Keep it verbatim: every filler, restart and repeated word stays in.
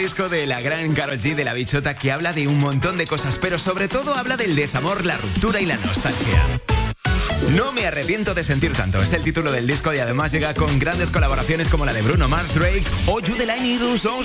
disco de la gran Karol G, de La Bichota, que habla de un montón de cosas, pero sobre todo habla del desamor, la ruptura y la nostalgia. No me arrepiento de sentir tanto, es el título del disco y además llega con grandes colaboraciones como la de Bruno Mars, Drake o You The Line y Do So